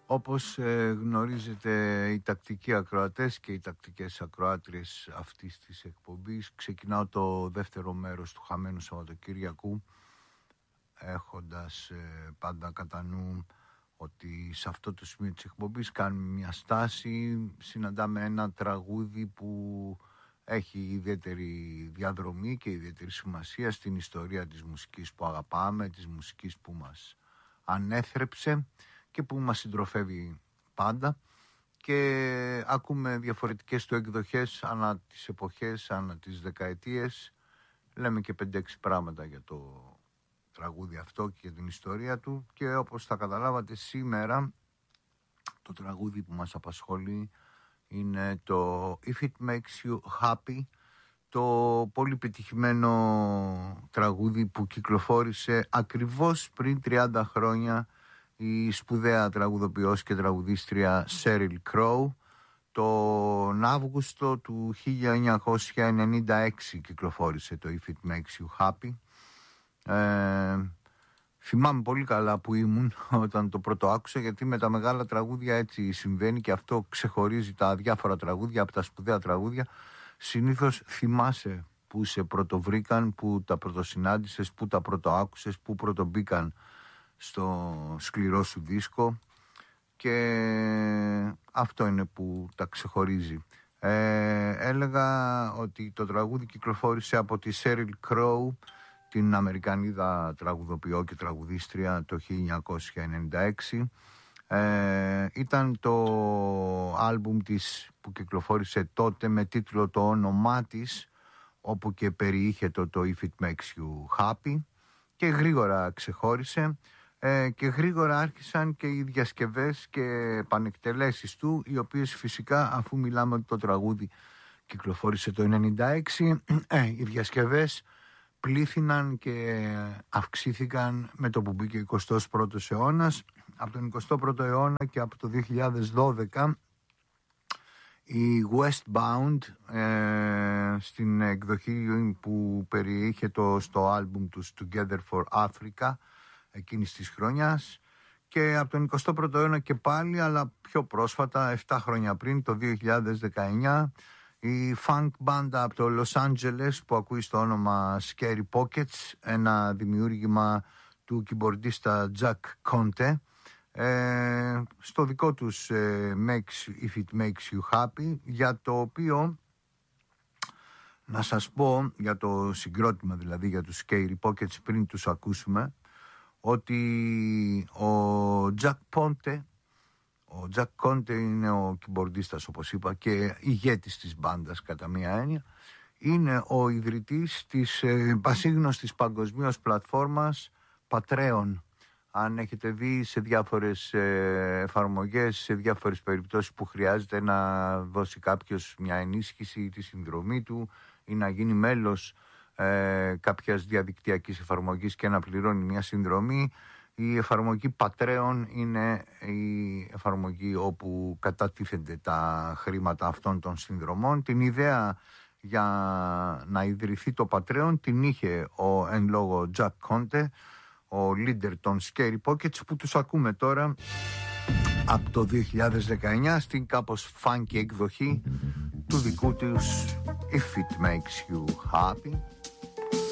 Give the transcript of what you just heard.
Όπως γνωρίζετε, οι τακτικοί ακροατές και οι τακτικές ακροάτριες αυτής της εκπομπής, ξεκινάω το δεύτερο μέρος του χαμένου Σαββατοκύριακου έχοντας πάντα κατά νου ότι σε αυτό το σημείο της εκπομπής κάνουμε μια στάση, συναντάμε ένα τραγούδι που έχει ιδιαίτερη διαδρομή και ιδιαίτερη σημασία στην ιστορία της μουσικής που αγαπάμε, της μουσικής που μας ανέθρεψε και που μας συντροφεύει πάντα, και ακούμε διαφορετικές του εκδοχές ανά τις εποχές, ανά τις δεκαετίες. Λέμε και 5-6 πράγματα για το τραγούδι αυτό και για την ιστορία του, και όπως θα καταλάβατε σήμερα το τραγούδι που μας απασχολεί είναι το If It Makes You Happy, το πολύ πετυχημένο τραγούδι που κυκλοφόρησε ακριβώς πριν 30 χρόνια η σπουδαία τραγουδοποιός και τραγουδίστρια Sheryl Crow. Τον Αύγουστο του 1996 κυκλοφόρησε το If It Makes You Happy. Θυμάμαι πολύ καλά που ήμουν όταν το πρώτο άκουσα, γιατί με τα μεγάλα τραγούδια έτσι συμβαίνει και αυτό ξεχωρίζει τα διάφορα τραγούδια από τα σπουδαία τραγούδια. Συνήθως θυμάσαι που σε πρωτοβρήκαν, που τα πρωτοσυνάντησες, που τα πρωτοάκουσες, που πρωτομπήκαν στο σκληρό σου δίσκο, και αυτό είναι που τα ξεχωρίζει. Έλεγα ότι το τραγούδι κυκλοφόρησε από τη Sheryl Crow, την Αμερικανίδα τραγουδοποιό και τραγουδίστρια, το 1996. Ήταν το άλμπουμ της που κυκλοφόρησε τότε με τίτλο το όνομά της, όπου και περιείχε το If It Makes You Happy, και γρήγορα ξεχώρισε και γρήγορα άρχισαν και οι διασκευές και επανεκτελέσεις του, οι οποίες φυσικά, αφού μιλάμε ότι το τραγούδι κυκλοφόρησε το 1996, οι διασκευές πλήθυναν και αυξήθηκαν με το που μπήκε ο 21ος αιώνας. Από τον 21ο αιώνα και από το 2012 η Westbound στην εκδοχή που περιείχε στο άλμπουμ τους Together for Africa εκείνης της χρονιάς, και από τον 21ο αιώνα και πάλι, αλλά πιο πρόσφατα, 7 χρόνια πριν, το 2019, η funk μπάντα από το Los Angeles που ακούει στο όνομα Scary Pockets, ένα δημιούργημα του κιμπορντίστα Jack Conte, στο δικό τους If It Makes You Happy, για το οποίο να σας πω, για το συγκρότημα δηλαδή, για τους Scary Pockets, πριν τους ακούσουμε, ότι ο Jack Conte είναι ο κιμπορντίστας, όπως είπα, και ηγέτης της μπάντας κατά μία έννοια. Είναι ο ιδρυτής της πασίγνωστης παγκοσμίως πλατφόρμας Patreon. Αν έχετε δει σε διάφορες εφαρμογές, σε διάφορες περιπτώσεις που χρειάζεται να δώσει κάποιος μια ενίσχυση, τη συνδρομή του, ή να γίνει μέλος κάποιας διαδικτυακής εφαρμογής και να πληρώνει μια συνδρομή, η εφαρμογή Patreon είναι η εφαρμογή όπου κατατίθενται τα χρήματα αυτών των συνδρομών. Την ιδέα για να ιδρυθεί το Patreon την είχε ο εν λόγω Jack Conte, ο leader των Scary Pockets, που τους ακούμε τώρα από το 2019 στην κάπως funky εκδοχή του δικού τους If It Makes You Happy.